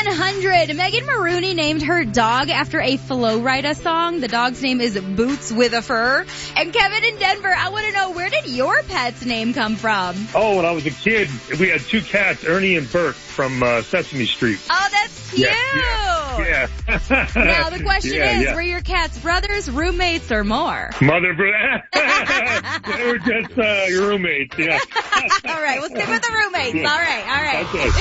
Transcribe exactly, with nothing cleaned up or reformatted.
hundred. Megan Maroney named her dog after a Flo Rida song. The dog's name is Boots with a Fur. And Kevin in Denver, I want to know, where did your pet's name come from? Oh, when I was a kid, we had two cats, Ernie and Bert from uh, Sesame Street. Oh, that's cute. Yeah. yeah. Now the question yeah, is, yeah. were your cats brothers, roommates, or more? Mother, bro- they were just uh, roommates, yeah. All right, we'll stick with the roommates. Yeah. All right, all right. Okay.